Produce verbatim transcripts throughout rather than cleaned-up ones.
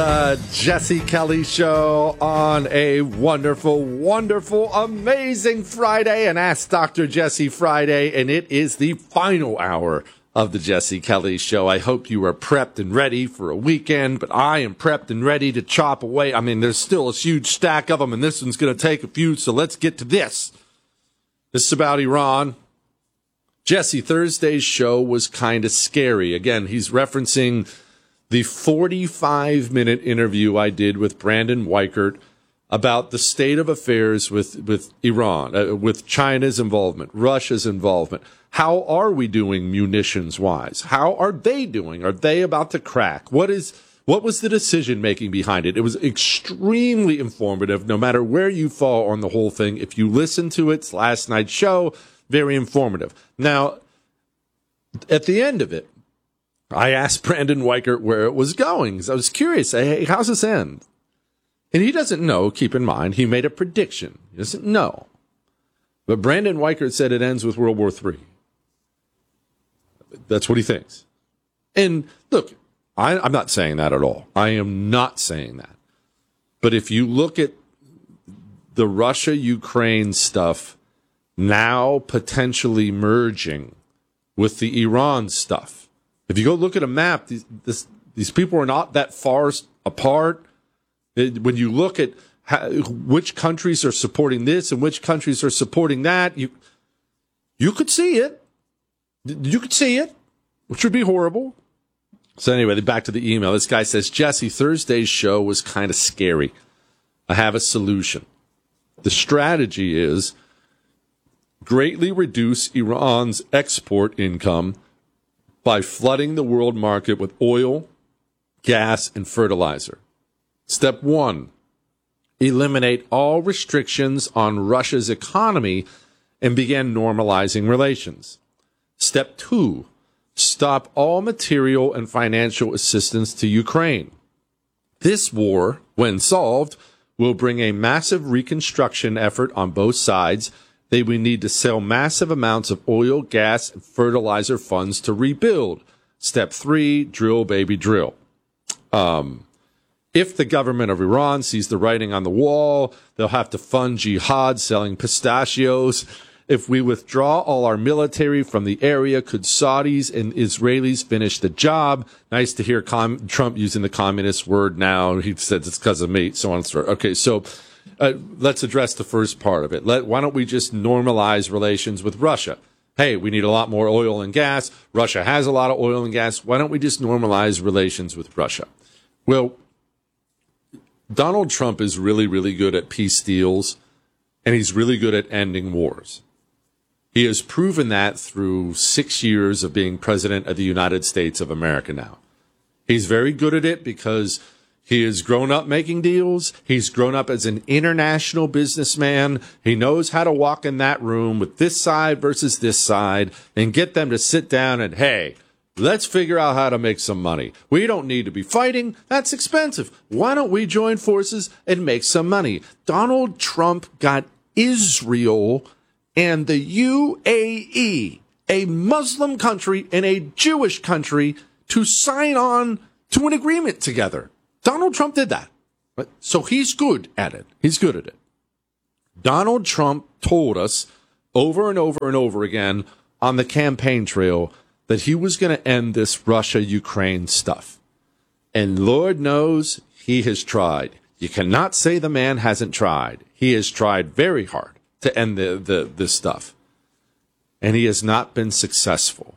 the Jesse Kelly Show on a wonderful, wonderful, amazing Friday, and Ask Doctor Jesse Friday, and it is the final hour of the Jesse Kelly Show. I hope you are prepped and ready for a weekend, but I am prepped and ready to chop away. I mean, there's still a huge stack of them, and this one's going to take a few, so let's get to this. This is about Iran. Jesse, Thursday's show was kind of scary. Again, he's referencing the forty-five minute interview I did with Brandon Weichert about the state of affairs with, with Iran, uh, with China's involvement, Russia's involvement. How are we doing munitions-wise? How are they doing? Are they about to crack? What is what was the decision-making behind it? It was extremely informative, no matter where you fall on the whole thing. If you listen to it, last night's show, very informative. Now, at the end of it, I asked Brandon Weichert where it was going, because I was curious. Hey, how's this end? And he doesn't know, keep in mind. He made a prediction. He doesn't know. But Brandon Weichert said it ends with World War Three. That's what he thinks. And look, I, I'm not saying that at all. I am not saying that. But if you look at the Russia-Ukraine stuff now potentially merging with the Iran stuff, if you go look at a map, these this, these people are not that far apart. It, when you look at how, which countries are supporting this and which countries are supporting that, you you could see it. You could see it, which would be horrible. So anyway, back to the email. This guy says, Jesse, Thursday's show was kind of scary. I have a solution. The strategy is greatly reduce Iran's export income by flooding the world market with oil, gas, and fertilizer. Step one, eliminate all restrictions on Russia's economy and begin normalizing relations. Step two, stop all material and financial assistance to Ukraine. This war, when solved, will bring a massive reconstruction effort on both sides. They will need to sell massive amounts of oil, gas, and fertilizer funds to rebuild. Step three, drill, baby, drill. Um, if the government of Iran sees the writing on the wall, they'll have to fund jihad selling pistachios. If we withdraw all our military from the area, could Saudis and Israelis finish the job? Nice to hear com- Trump using the communist word now. He said it's because of me, so on and so forth. Okay, so Uh, let's address the first part of it. Let, why don't we just normalize relations with Russia? Hey, we need a lot more oil and gas. Russia has a lot of oil and gas. Why don't we just normalize relations with Russia? Well, Donald Trump is really, really good at peace deals, and he's really good at ending wars. He has proven that through six years of being president of the United States of America now. He's very good at it because he has grown up making deals. He's grown up as an international businessman. He knows how to walk in that room with this side versus this side and get them to sit down and, hey, let's figure out how to make some money. We don't need to be fighting. That's expensive. Why don't we join forces and make some money? Donald Trump got Israel and the U A E, a Muslim country and a Jewish country, to sign on to an agreement together. Donald Trump did that. So he's good at it. He's good at it. Donald Trump told us over and over and over again on the campaign trail that he was going to end this Russia-Ukraine stuff. And Lord knows he has tried. You cannot say the man hasn't tried. He has tried very hard to end the, the, this stuff. And he has not been successful.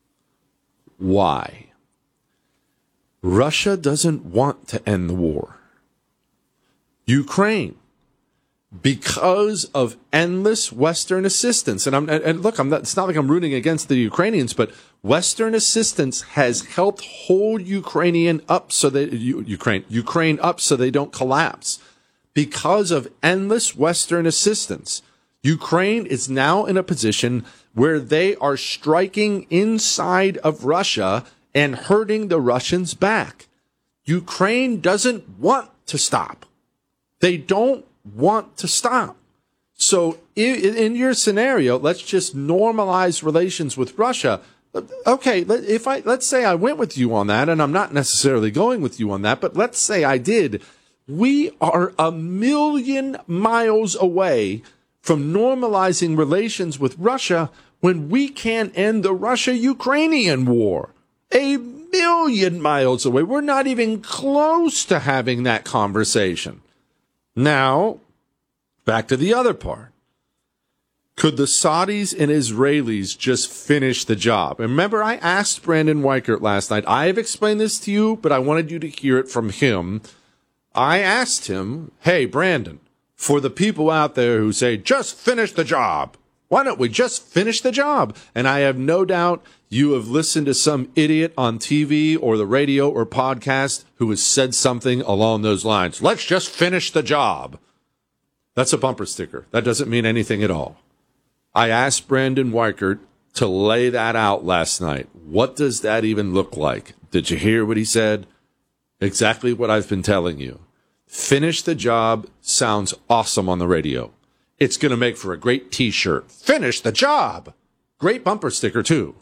Why? Russia doesn't want to end the war. Ukraine, because of endless Western assistance, and I'm and look, I'm not, it's not like I'm rooting against the Ukrainians, but Western assistance has helped hold Ukrainian up so that Ukraine Ukraine up so they don't collapse. Because of endless Western assistance, Ukraine is now in a position where they are striking inside of Russia and hurting the Russians back. Ukraine doesn't want to stop. They don't want to stop. So in your scenario, let's just normalize relations with Russia. okay, if I let's say I went with you on that, and I'm not necessarily going with you on that, but let's say I did. We are a million miles away from normalizing relations with Russia when we can't end the Russia-Ukrainian war. A million miles away. We're not even close to having that conversation. Now, back to the other part. Could the Saudis and Israelis just finish the job? And remember, I asked Brandon Weichert last night. I have explained this to you, but I wanted you to hear it from him. I asked him, hey, Brandon, for the people out there who say, just finish the job, why don't we just finish the job? And I have no doubt you have listened to some idiot on T V or the radio or podcast who has said something along those lines. Let's just finish the job. That's a bumper sticker. That doesn't mean anything at all. I asked Brandon Weichert to lay that out last night. What does that even look like? Did you hear what he said? Exactly what I've been telling you. Finish the job sounds awesome on the radio. It's going to make for a great T-shirt. Finish the job. Great bumper sticker, too.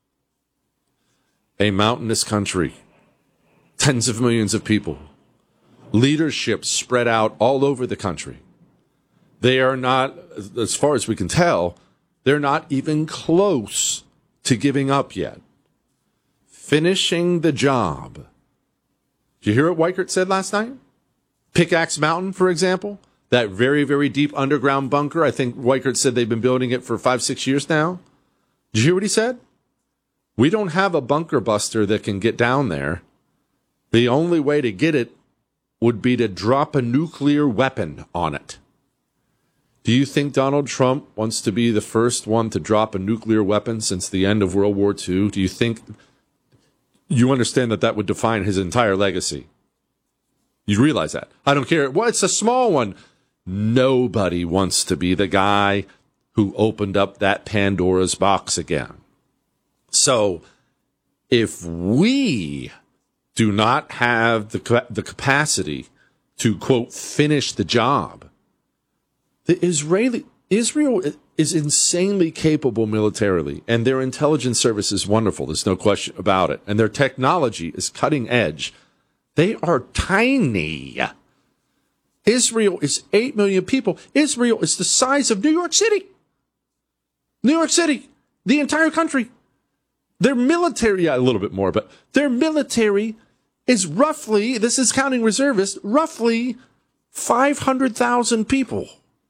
A mountainous country. Tens of millions of people. Leadership spread out all over the country. They are not, as far as we can tell, they're not even close to giving up yet. Finishing the job. Did you hear what Weichert said last night? Pickaxe Mountain, for example, that very, very deep underground bunker. I think Weichert said they've been building it for five, six years now. Did you hear what he said? We don't have a bunker buster that can get down there. The only way to get it would be to drop a nuclear weapon on it. Do you think Donald Trump wants to be the first one to drop a nuclear weapon since the end of World War Two? Do you think you understand that that would define his entire legacy? You realize that? I don't care. Well, it's a small one. Nobody wants to be the guy who opened up that Pandora's box again. So if we do not have the the capacity to, quote, finish the job, the Israeli Israel is insanely capable militarily, and their intelligence service is wonderful. There's no question about it. And their technology is cutting edge. They are tiny. Israel is eight million people. Israel is the size of New York City. New York City, the entire country. Their military, yeah, a little bit more, but their military is roughly, this is counting reservists, roughly five hundred thousand people.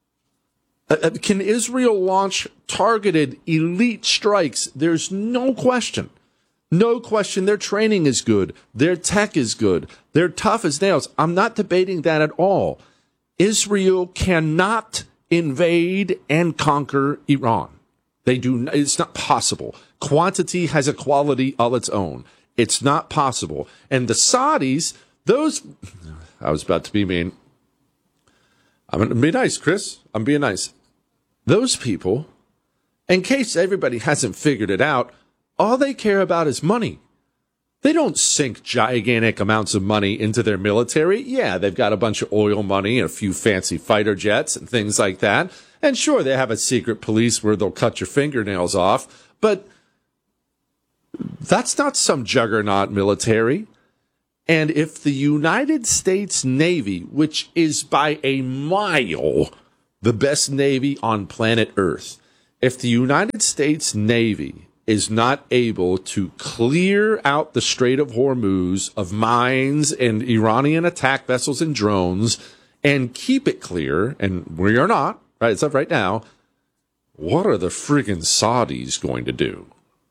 Uh, can Israel launch targeted elite strikes? There's no question. No question. Their training is good. Their tech is good. They're tough as nails. I'm not debating that at all. Israel cannot invade and conquer Iran. They do. It's not possible. Quantity has a quality all its own. It's not possible. And the Saudis, those, I was about to be mean. I'm going to be nice, Chris. I'm being nice. Those people, in case everybody hasn't figured it out, all they care about is money. They don't sink gigantic amounts of money into their military. Yeah, they've got a bunch of oil money and a few fancy fighter jets and things like that. And sure, they have a secret police where they'll cut your fingernails off. But that's not some juggernaut military. And if the United States Navy, which is by a mile the best Navy on planet Earth, if the United States Navy is not able to clear out the Strait of Hormuz of mines and Iranian attack vessels and drones and keep it clear, and we are not, right? It's up right now. What are the friggin' Saudis going to do?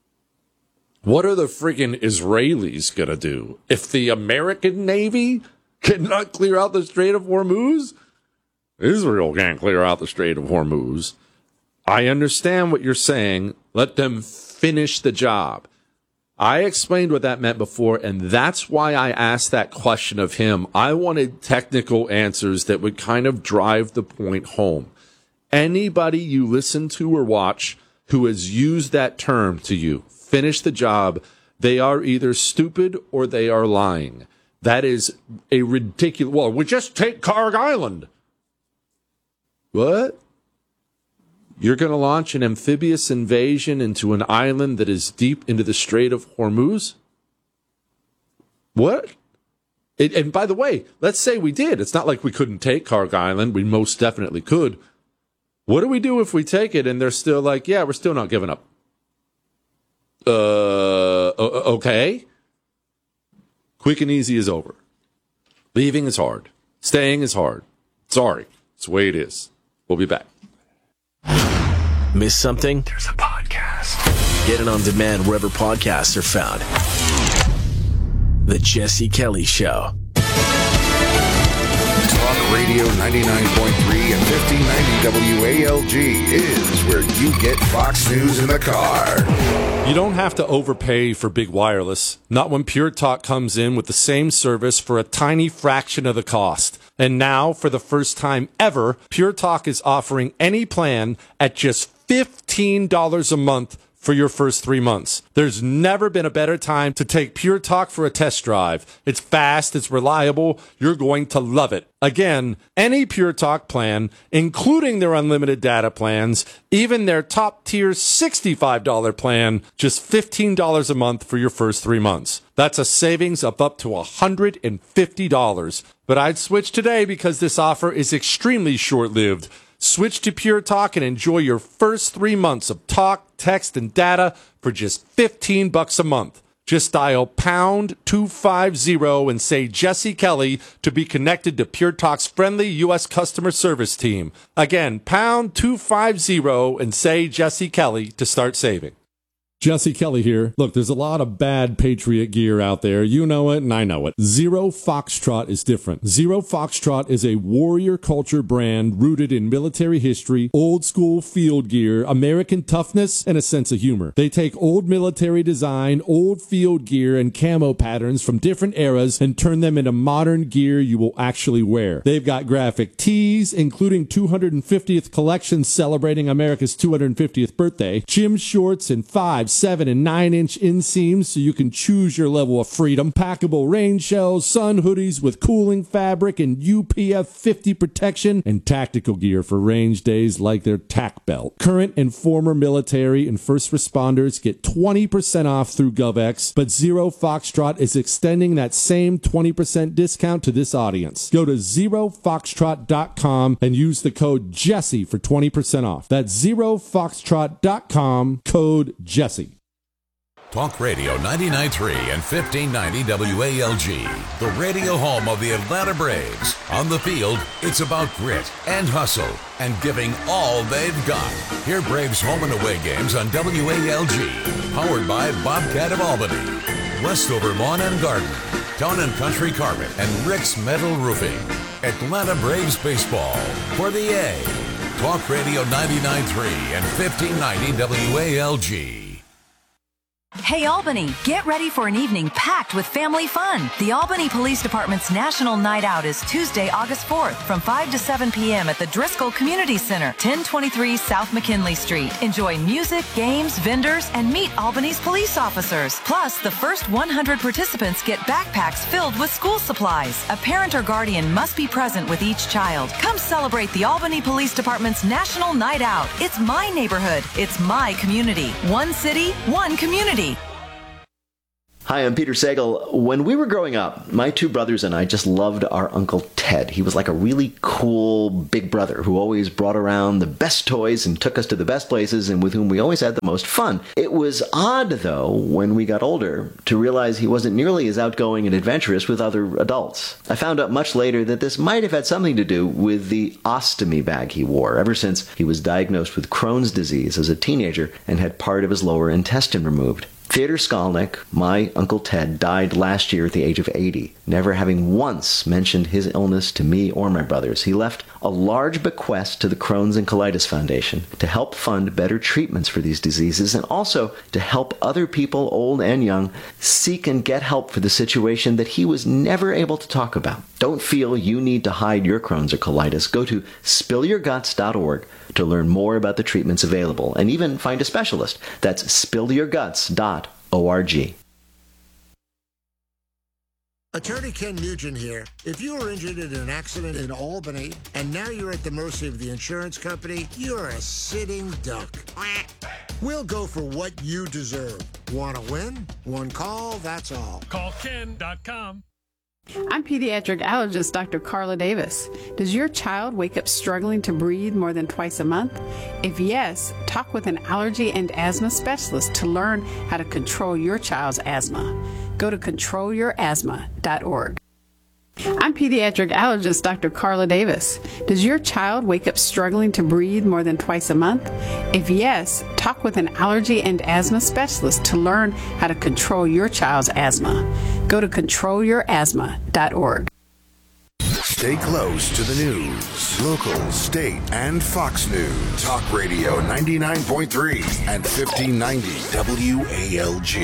What are the friggin' Israelis going to do? If the American Navy cannot clear out the Strait of Hormuz, Israel can't clear out the Strait of Hormuz. I understand what you're saying. Let them finish the job. I explained what that meant before, and that's why I asked that question of him. I wanted technical answers that would kind of drive the point home. Anybody you listen to or watch who has used that term to you, finish the job, they are either stupid or they are lying. That is a ridiculous... Well, we just take Carg Island. What? You're going to launch an amphibious invasion into an island that is deep into the Strait of Hormuz? What? It, and by the way, let's say we did. It's not like we couldn't take Kharg Island. We most definitely could. What do we do if we take it and they're still like, yeah, we're still not giving up? Uh, okay. Quick and easy is over. Leaving is hard. Staying is hard. Sorry. It's the way it is. We'll be back. Miss something? There's a podcast. Get it on demand wherever podcasts are found. The Jesse Kelly Show. Talk Radio ninety-nine point three and fifteen ninety W A L G is where you get Fox News in the car. You don't have to overpay for big wireless. Not when Pure Talk comes in with the same service for a tiny fraction of the cost. And now, for the first time ever, Pure Talk is offering any plan at just fifteen dollars a month for your first three months. There's never been a better time to take Pure Talk for a test drive. It's fast, it's reliable, you're going to love it. Again, any Pure Talk plan, including their unlimited data plans, even their top-tier sixty-five dollars plan, just fifteen dollars a month for your first three months. That's a savings of up to one hundred fifty dollars. But I'd switch today because this offer is extremely short-lived. Switch to Pure Talk and enjoy your first three months of talk, text, and data for just fifteen bucks a month. Just dial pound two fifty and say Jesse Kelly to be connected to Pure Talk's friendly U S customer service team. Again, pound two fifty and say Jesse Kelly to start saving. Jesse Kelly here. Look, there's a lot of bad Patriot gear out there. You know it, and I know it. Zero Foxtrot is different. Zero Foxtrot is a warrior culture brand rooted in military history, old school field gear, American toughness, and a sense of humor. They take old military design, old field gear, and camo patterns from different eras and turn them into modern gear you will actually wear. They've got graphic tees, including two hundred fiftieth collections celebrating America's two hundred fiftieth birthday, gym shorts, and five, seven, and nine inch inseams so you can choose your level of freedom, packable rain shells, sun hoodies with cooling fabric and U P F fifty protection, and tactical gear for range days like their tack belt. Current and former military and first responders get twenty percent off through GovX, but Zero Foxtrot is extending that same twenty percent discount to this audience. Go to zero foxtrot dot com and use the code Jesse for twenty percent off. That's zero foxtrot dot com, code Jesse. Talk Radio ninety-nine point three and fifteen ninety W A L G, the radio home of the Atlanta Braves. On the field, it's about grit and hustle and giving all they've got. Hear Braves home and away games on W A L G, powered by Bobcat of Albany, Westover Lawn and Garden, Town and Country Carpet, and Rick's Metal Roofing. Atlanta Braves baseball for the A. Talk Radio ninety-nine point three and fifteen ninety W A L G. Hey Albany, get ready for an evening packed with family fun. The Albany Police Department's National Night Out is Tuesday, August fourth from five to seven p.m. at the Driscoll Community Center, ten twenty-three South McKinley Street. Enjoy music, games, vendors, and meet Albany's police officers. Plus, the first one hundred participants get backpacks filled with school supplies. A parent or guardian must be present with each child. Come celebrate the Albany Police Department's National Night Out. It's my neighborhood. It's my community. One city, one community. Hi, I'm Peter Sagal. When we were growing up, my two brothers and I just loved our Uncle Ted. He was like a really cool big brother who always brought around the best toys and took us to the best places and with whom we always had the most fun. It was odd, though, when we got older, to realize he wasn't nearly as outgoing and adventurous with other adults. I found out much later that this might have had something to do with the ostomy bag he wore ever since he was diagnosed with Crohn's disease as a teenager and had part of his lower intestine removed. Theodor Skolnick, my Uncle Ted, died last year at the age of eighty, never having once mentioned his illness to me or my brothers. He left a large bequest to the Crohn's and Colitis Foundation to help fund better treatments for these diseases and also to help other people, old and young, seek and get help for the situation that he was never able to talk about. Don't feel you need to hide your Crohn's or colitis. Go to spill your guts dot org to learn more about the treatments available and even find a specialist. That's spill your guts dot org. Attorney Ken Nugent here. If you were injured in an accident in Albany and now you're at the mercy of the insurance company, you're a sitting duck. We'll go for what you deserve. Want to win? One call, that's all. Call Ken dot com. I'm pediatric allergist Doctor Carla Davis. Does your child wake up struggling to breathe more than twice a month? If yes, talk with an allergy and asthma specialist to learn how to control your child's asthma. Go to control your asthma dot org. I'm pediatric allergist Doctor Carla Davis. Does your child wake up struggling to breathe more than twice a month? If yes, talk with an allergy and asthma specialist to learn how to control your child's asthma. Go to control your asthma dot org. Stay close to the news, local, state, and Fox News. Talk Radio ninety-nine point three and fifteen ninety W A L G.